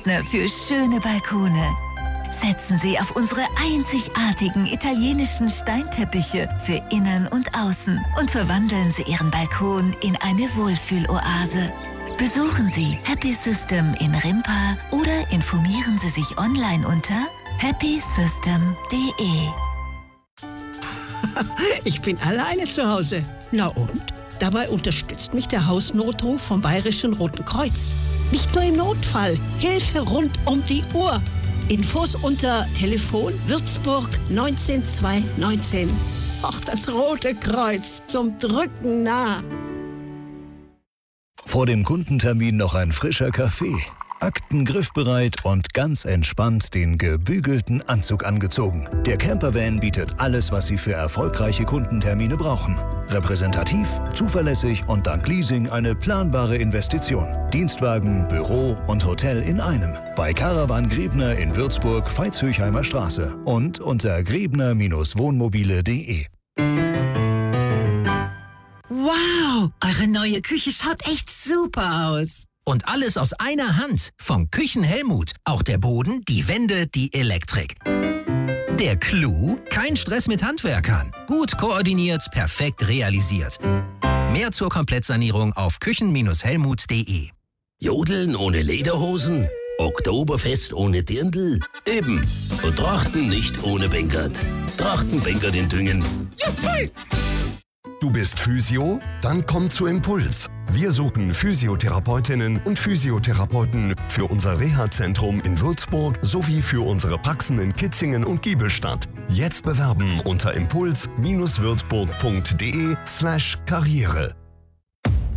Partner für schöne Balkone. Setzen Sie auf unsere einzigartigen italienischen Steinteppiche für Innen und Außen und verwandeln Sie Ihren Balkon in eine Wohlfühloase. Besuchen Sie Happy System in Rimpa oder informieren Sie sich online unter happysystem.de. Ich bin alleine zu Hause. Na und? Dabei unterstützt mich der Hausnotruf vom Bayerischen Roten Kreuz. Nicht nur im Notfall, Hilfe rund um die Uhr. Infos unter Telefon Würzburg 19219. Ach, das Rote Kreuz, zum Drücken nah. Vor dem Kundentermin noch ein frischer Kaffee. Akten griffbereit und ganz entspannt den gebügelten Anzug angezogen. Der Campervan bietet alles, was Sie für erfolgreiche Kundentermine brauchen. Repräsentativ, zuverlässig und dank Leasing eine planbare Investition. Dienstwagen, Büro und Hotel in einem. Bei Caravan Grebner in Würzburg, Veitshöchheimer Straße und unter grebner-wohnmobile.de. Wow, eure neue Küche schaut echt super aus. Und alles aus einer Hand. Von Küchen Helmut. Auch der Boden, die Wände, die Elektrik. Der Clou? Kein Stress mit Handwerkern. Gut koordiniert, perfekt realisiert. Mehr zur Komplettsanierung auf küchen-helmut.de. Jodeln ohne Lederhosen? Oktoberfest ohne Dirndl? Eben. Und Trachten nicht ohne Bänkert. Trachtenbänkert in Düngen. Juppie! Du bist Physio? Dann komm zu Impuls. Wir suchen Physiotherapeutinnen und Physiotherapeuten für unser Reha-Zentrum in Würzburg sowie für unsere Praxen in Kitzingen und Giebelstadt. Jetzt bewerben unter impuls-würzburg.de/karriere.